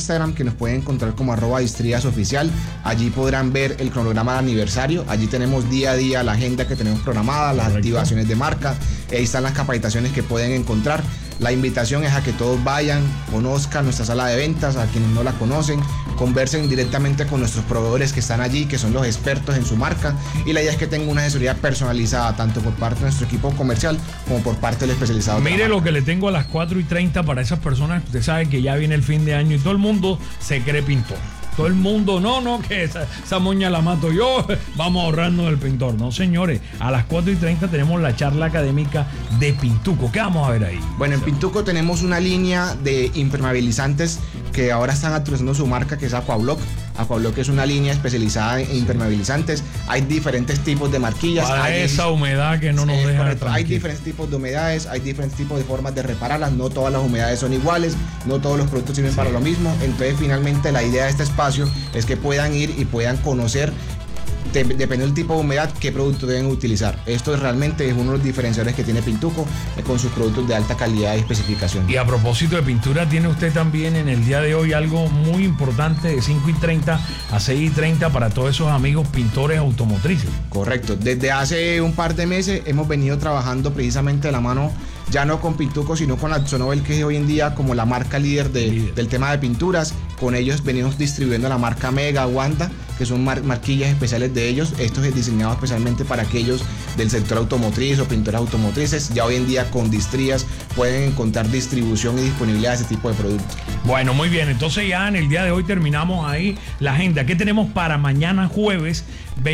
Instagram, que nos pueden encontrar como @Distríasoficial. Allí podrán ver el cronograma de aniversario. Allí tenemos día a día la agenda que tenemos programada, las activaciones de marca. Ahí están las capacitaciones que pueden encontrar. La invitación es a que todos vayan, conozcan nuestra sala de ventas, a quienes no la conocen, conversen directamente con nuestros proveedores que están allí, que son los expertos en su marca, y la idea es que tenga una asesoría personalizada, tanto por parte de nuestro equipo comercial como por parte del especializado. Mire lo que le tengo a las 4:30 para esas personas. Usted sabe que ya viene el fin de año y todo el mundo se cree pintor. Todo el mundo, no, que esa moña la mato yo, vamos ahorrando el pintor. No, señores, a las 4:30 tenemos la charla académica de Pintuco. ¿Qué vamos a ver ahí? Bueno, en Pintuco tenemos una línea de impermeabilizantes que ahora están actualizando su marca, que es Aquablock. Aquablock es una línea especializada en impermeabilizantes. Hay diferentes tipos de marquillas. Para esa humedad que no nos deja tranquilos. Hay diferentes tipos de humedades, hay diferentes tipos de formas de repararlas. No todas las humedades son iguales, no todos los productos sirven para lo mismo. Entonces, finalmente, la idea de este espacio es que puedan ir y puedan conocer, dependiendo del tipo de humedad, qué producto deben utilizar. Esto realmente es uno de los diferenciadores que tiene Pintuco con sus productos de alta calidad y especificación. Y a propósito de pintura, tiene usted también en el día de hoy algo muy importante de 5:30 a 6:30 para todos esos amigos pintores automotrices. Correcto. Desde hace un par de meses hemos venido trabajando precisamente de la mano, ya no con Pintuco, sino con AkzoNobel, que es hoy en día como la marca líder del tema de pinturas. Con ellos venimos distribuyendo la marca Mega, Wanda, que son marquillas especiales de ellos. Esto es diseñado especialmente para aquellos del sector automotriz o pinturas automotrices. Ya hoy en día con Distrías pueden encontrar distribución y disponibilidad de ese tipo de productos. Bueno, muy bien. Entonces ya en el día de hoy terminamos ahí la agenda. ¿Qué tenemos para mañana jueves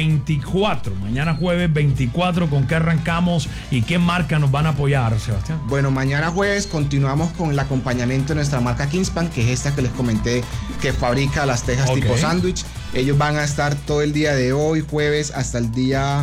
24? Mañana jueves 24, ¿con qué arrancamos y qué marca nos van a apoyar, Sebastián? Bueno, mañana jueves continuamos con el acompañamiento de nuestra marca Kingspan, que es esta que les comenté, que fabrica las tejas tipo sándwich. Ellos van a estar todo el día de hoy, jueves, hasta el día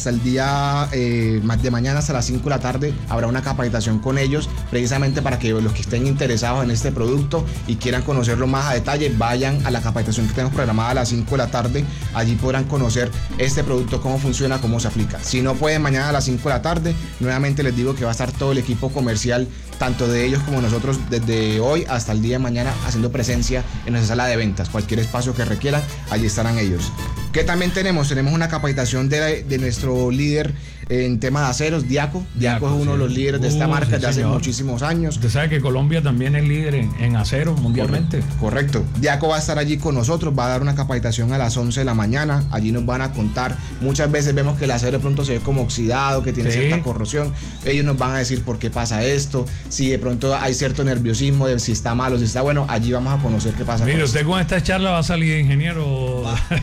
de mañana, hasta las 5 de la tarde. Habrá una capacitación con ellos, precisamente para que los que estén interesados en este producto y quieran conocerlo más a detalle, vayan a la capacitación que tenemos programada a las 5 de la tarde. Allí podrán conocer este producto, cómo funciona, cómo se aplica. Si no pueden mañana a las 5 de la tarde, nuevamente les digo que va a estar todo el equipo comercial, tanto de ellos como nosotros, desde hoy hasta el día de mañana, haciendo presencia en nuestra sala de ventas. Cualquier espacio que requieran, allí estarán ellos. ¿Qué también tenemos? Tenemos una capacitación de nuestro líder en tema de aceros, Diaco. Diaco es uno de los líderes de esta marca desde hace muchísimos años. Usted sabe que Colombia también es líder en aceros mundialmente. Correcto. Diaco va a estar allí con nosotros, va a dar una capacitación a las 11 de la mañana. Allí nos van a contar. Muchas veces vemos que el acero de pronto se ve como oxidado, que tiene cierta corrosión. Ellos nos van a decir por qué pasa esto, si de pronto hay cierto nerviosismo de si está malo, si está bueno. Allí vamos a conocer qué pasa. Mire, usted con esta charla va a salir ingeniero,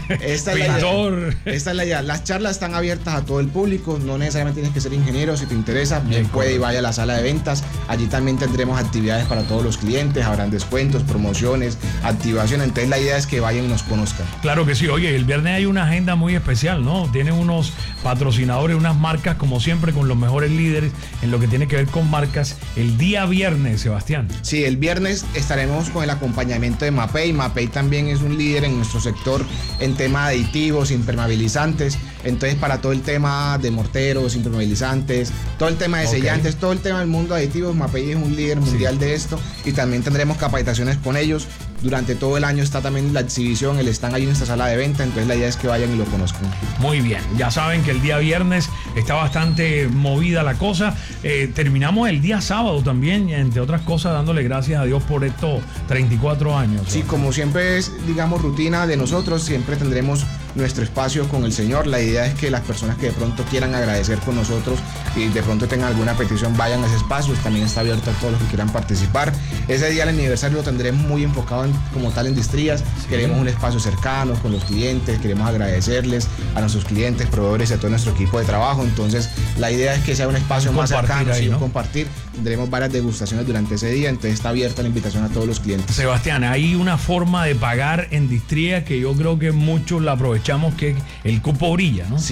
pintor. Esta es la idea. Las charlas están abiertas a todo el público. No necesariamente tienes que ser ingeniero. Si te interesa, bien puede y vaya a la sala de ventas. Allí también tendremos actividades para todos los clientes. Habrán descuentos, promociones, activación. Entonces la idea es que vayan y nos conozcan. Claro que sí. Oye, el viernes hay una agenda muy especial, ¿no? Tienen unos patrocinadores, unas marcas, como siempre, con los mejores líderes en lo que tiene que ver con marcas. El día viernes, Sebastián. Sí, el viernes estaremos con el acompañamiento de Mapei. Mapei también es un líder en nuestro sector en tema de aditivos, impermeabilizantes. Entonces, para todo el tema de morteros, impermeabilizantes, todo el tema de sellantes, todo el tema del mundo de aditivos, Mapei es un líder mundial de esto, y también tendremos capacitaciones con ellos. Durante todo el año está también la exhibición, el stand ahí en nuestra sala de venta, entonces la idea es que vayan y lo conozcan. Muy bien, ya saben que el día viernes está bastante movida la cosa. Terminamos el día sábado también, entre otras cosas, dándole gracias a Dios por estos 34 años. Sí, como siempre es, digamos, rutina de nosotros, siempre tendremos nuestro espacio con el Señor. La idea es que las personas que de pronto quieran agradecer con nosotros y de pronto tengan alguna petición, vayan a ese espacio. También está abierto a todos los que quieran participar. Ese día, el aniversario, lo tendremos muy enfocado como tal en Distrías. Queremos un espacio cercano con los clientes, queremos agradecerles a nuestros clientes, proveedores y a todo nuestro equipo de trabajo. Entonces la idea es que sea un espacio más cercano, ahí, ¿no? Compartir. Tendremos varias degustaciones durante ese día, entonces está abierta la invitación a todos los clientes. Sebastián, hay una forma de pagar en Distrías que yo creo que muchos la aprovechamos, que el cupo brilla, ¿no? Sí,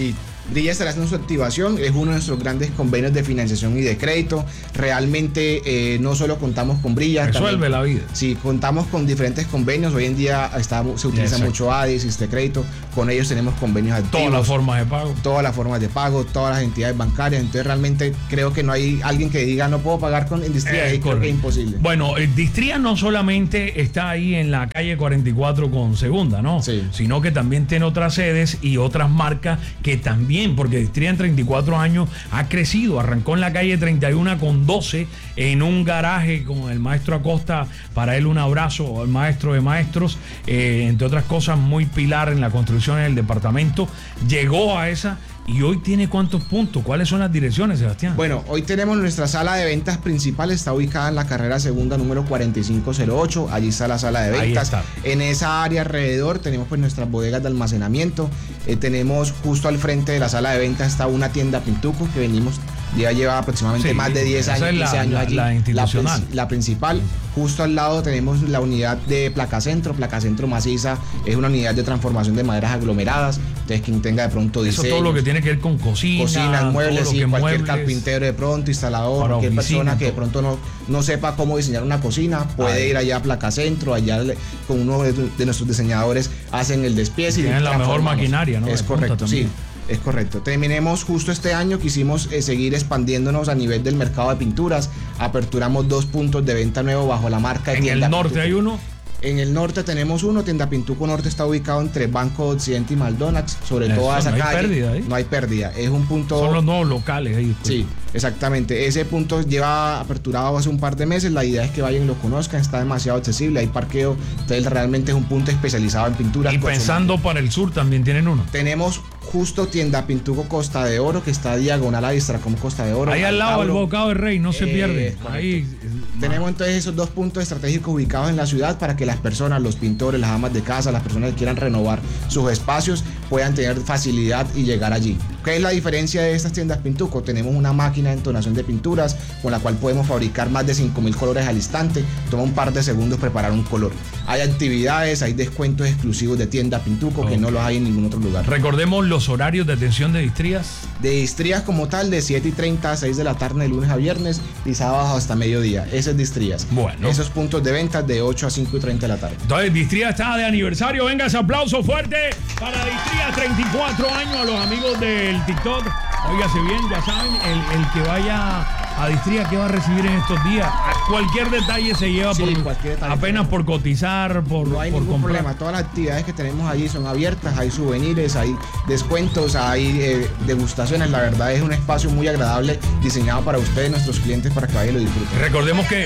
Brilla estará haciendo su activación, es uno de nuestros grandes convenios de financiación y de crédito. Realmente no solo contamos con Brilla. Resuelve también, la vida. Sí, contamos con diferentes convenios. Hoy en día se utiliza mucho ADIS, este crédito. Con ellos tenemos convenios activos. Todas las formas de pago. Todas las formas de pago, todas las entidades bancarias. Entonces realmente creo que no hay alguien que diga no puedo pagar con Distria, creo que es imposible. Bueno, Distria no solamente está ahí en la calle 44 con Segunda, ¿no? Sí. Sino que también tiene otras sedes y otras marcas que también, porque Distria en 34 años ha crecido. Arrancó en la calle 31 con 12 en un garaje con el maestro Acosta. Para él un abrazo al maestro de maestros, entre otras cosas muy pilar en la construcción del departamento. Llegó a esa. ¿Y hoy tiene cuántos puntos? ¿Cuáles son las direcciones, Sebastián? Bueno, hoy tenemos nuestra sala de ventas principal, está ubicada en la carrera segunda número 4508, allí está la sala de ventas. En esa área alrededor tenemos pues nuestras bodegas de almacenamiento, tenemos justo al frente de la sala de ventas está una tienda Pintuco que lleva aproximadamente más de 10 años, 15 años allí. La institucional. La principal. Justo al lado tenemos la unidad de Placacentro. Placacentro Maciza es una unidad de transformación de maderas aglomeradas. Entonces, quien tenga de pronto diseños. Eso todo lo que tiene que ver con cocinas, muebles, sí, cualquier muebles, carpintero de pronto, instalador, cualquier persona que de pronto no sepa cómo diseñar una cocina, puede ir allá a Placacentro, allá con uno de nuestros diseñadores hacen el despiece. Y tienen la mejor maquinaria, ¿no? Es correcto, sí. Es correcto. Terminemos justo este año, quisimos seguir expandiéndonos a nivel del mercado de pinturas. Aperturamos 2 puntos de venta nuevos bajo la marca de Tienda. ¿En el norte Pintuco. Hay uno? En el norte tenemos uno, Tienda Pintuco Norte está ubicado entre Banco Occidente y McDonald's, sobre toda esa calle. No hay pérdida ahí. No hay pérdida, es un punto... Son los nuevos locales ahí. Pues. Sí, exactamente. Ese punto lleva aperturado hace un par de meses, la idea es que vayan y lo conozcan, está demasiado accesible, hay parqueo, entonces realmente es un punto especializado en pinturas. Y pensando para el sur también tienen uno. Tenemos justo Tienda Pintuco Costa de Oro, que está diagonal a Distracom Costa de Oro. Ahí al lado del Bocado del Rey, no se pierde. Ahí... Tenemos entonces esos 2 puntos estratégicos ubicados en la ciudad para que las personas, los pintores, las amas de casa, las personas que quieran renovar sus espacios puedan tener facilidad y llegar allí. ¿Qué es la diferencia de estas tiendas Pintuco? Tenemos una máquina de entonación de pinturas con la cual podemos fabricar más de 5.000 colores al instante. Toma un par de segundos preparar un color. Hay actividades, hay descuentos exclusivos de Tienda Pintuco que no los hay en ningún otro lugar. Recordemos los horarios de atención de Distrías. De Distrías como tal, de 7:30 a 6 de la tarde de lunes a viernes y sábados hasta mediodía. Ese es Distrías. Bueno. Esos puntos de venta de 8 a 5:30 de la tarde. Entonces, Distrías está de aniversario. Venga ese aplauso fuerte para Distrías, 34 años, a los amigos del TikTok. Óigase bien, ya saben, el que vaya a Distrías, ¿qué va a recibir en estos días? Cualquier detalle se lleva apenas por cotizar, no hay ningún problema. Todas las actividades que tenemos allí son abiertas, hay souvenirs, hay descuentos, hay degustaciones. La verdad es un espacio muy agradable diseñado para ustedes, nuestros clientes, para que vayan y lo disfruten. Recordemos que...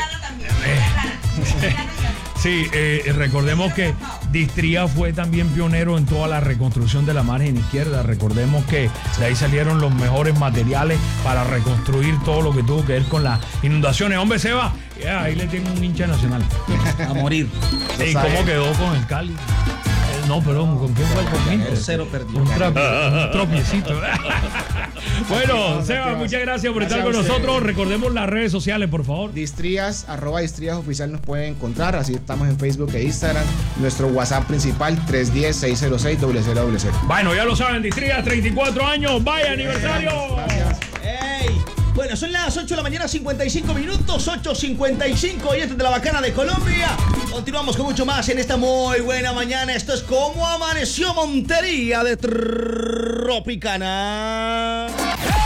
Sí, recordemos que Distria fue también pionero en toda la reconstrucción de la margen izquierda. Recordemos que de ahí salieron los mejores materiales para reconstruir todo lo que tuvo que ver con las inundaciones. Hombre, Seba, ahí le tengo un hincha nacional. A morir. ¿Y cómo quedó con el Cali? No, perdón, ¿con quién fue el conjunto? 0 perdió. Un tropiecito. Bueno, Seba, muchas gracias por estar con nosotros. Recordemos las redes sociales, por favor. Distrías, @Distrías oficial nos pueden encontrar. Así estamos en Facebook e Instagram. Nuestro WhatsApp principal 310-606-0000. Bueno, ya lo saben, Distrías, 34 años. ¡Vaya aniversario! Gracias. ¡Ey! Bueno, son las 8 de la mañana, 55 minutos, 8:55, y esto es de la Bacana de Colombia. Continuamos con mucho más en esta muy buena mañana. Esto es Cómo Amaneció Montería de Tropicana.